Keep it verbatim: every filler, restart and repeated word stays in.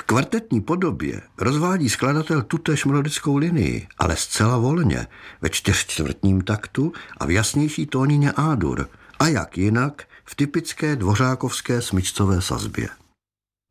kvartetní podobě rozvádí skladatel tutéž melodickou linii, ale zcela volně, ve čtyřčtvrtním taktu a v jasnější tónině A-dur. A jak jinak v typické dvořákovské smyčcové sazbě.